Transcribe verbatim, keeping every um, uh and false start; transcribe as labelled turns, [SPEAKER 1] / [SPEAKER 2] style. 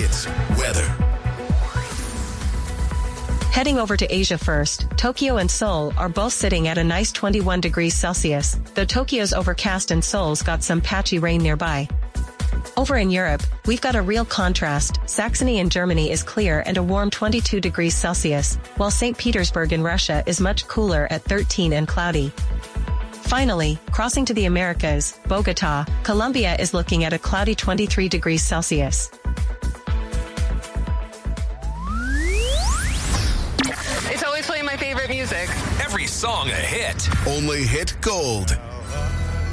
[SPEAKER 1] Hits weather.
[SPEAKER 2] Heading over to Asia first, Tokyo and Seoul are both sitting at a nice twenty-one degrees Celsius, though Tokyo's overcast and Seoul's got some patchy rain nearby. Over in Europe, we've got a real contrast. Saxony in Germany is clear and a warm twenty-two degrees Celsius, while Saint Petersburg in Russia is much cooler at thirteen and cloudy. Finally, crossing to the Americas, Bogota, Colombia is looking at a cloudy twenty-three degrees Celsius.
[SPEAKER 3] It's always playing my favorite music.
[SPEAKER 1] Every song a hit. Only Hit Gold.